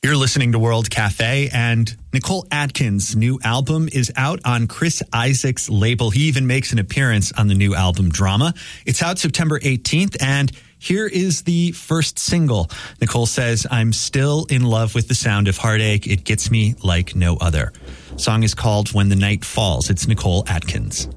You're listening to World Cafe, and Nicole Atkins' new album is out on Chris Isaak's label. He even makes an appearance on the new album, Drama. It's out September 18th, and here is the first single. Nicole says, "I'm still in love with the sound of heartache. It gets me like no other." Song is called When the Night Falls. It's Nicole Atkins.